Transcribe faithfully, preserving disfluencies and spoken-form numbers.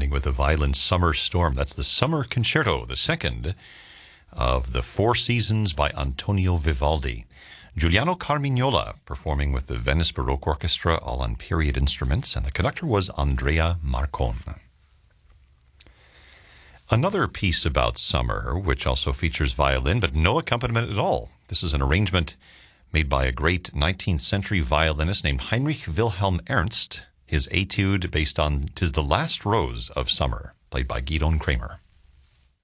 ending with a violent summer storm. That's the Summer Concerto, the second of the Four Seasons by Antonio Vivaldi. Giuliano Carmignola performing with the Venice Baroque Orchestra, all on period instruments, and the conductor was Andrea Marcon. Another piece about summer, which also features violin, but no accompaniment at all. This is an arrangement made by a great nineteenth century violinist named Heinrich Wilhelm Ernst. His etude based on "'Tis the Last Rose of Summer," played by Gidon Kramer.